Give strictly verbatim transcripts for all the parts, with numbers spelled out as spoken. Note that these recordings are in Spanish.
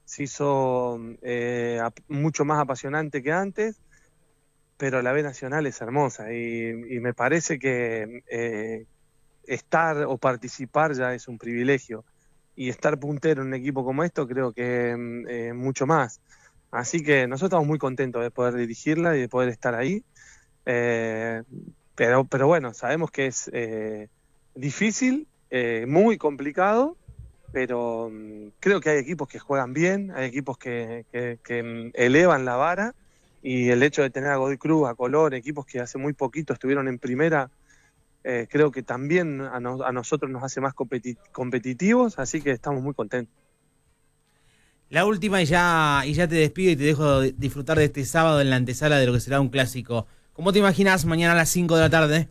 se hizo eh, mucho más apasionante que antes, pero la B Nacional es hermosa y, y me parece que eh, estar o participar ya es un privilegio, y estar puntero en un equipo como esto creo que eh, mucho más. Así que nosotros estamos muy contentos de poder dirigirla y de poder estar ahí, eh, pero, pero bueno, sabemos que es eh, difícil, eh, muy complicado, pero um, creo que hay equipos que juegan bien, hay equipos que, que, que um, elevan la vara, y el hecho de tener a Godoy Cruz, a Colón, equipos que hace muy poquito estuvieron en primera, eh, creo que también a, no, a nosotros nos hace más competi- competitivos, así que estamos muy contentos. La última y ya, y ya te despido y te dejo disfrutar de este sábado en la antesala de lo que será un clásico. ¿Cómo te imaginas mañana a las cinco de la tarde?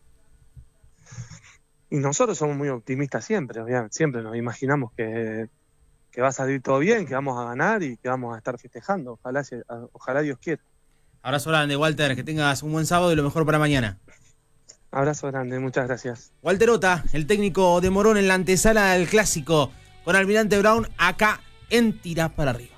Y nosotros somos muy optimistas siempre, obviamente, siempre nos imaginamos que, que va a salir todo bien, que vamos a ganar y que vamos a estar festejando, ojalá, ojalá Dios quiera. Abrazo grande, Walter, que tengas un buen sábado y lo mejor para mañana. Abrazo grande, muchas gracias. Walter Ota, el técnico de Morón en la antesala del clásico, con Almirante Brown acá en Tirá para Arriba.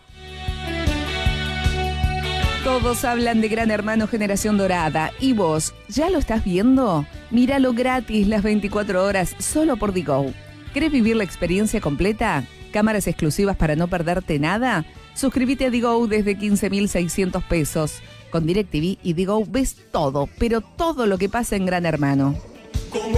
Todos hablan de Gran Hermano Generación Dorada. ¿Y vos, ya lo estás viendo? Míralo gratis las veinticuatro horas solo por Digo. ¿Querés vivir la experiencia completa? ¿Cámaras exclusivas para no perderte nada? Suscríbete a Digo desde quince mil seiscientos pesos. Con DirecTV y Digo ves todo, pero todo lo que pasa en Gran Hermano.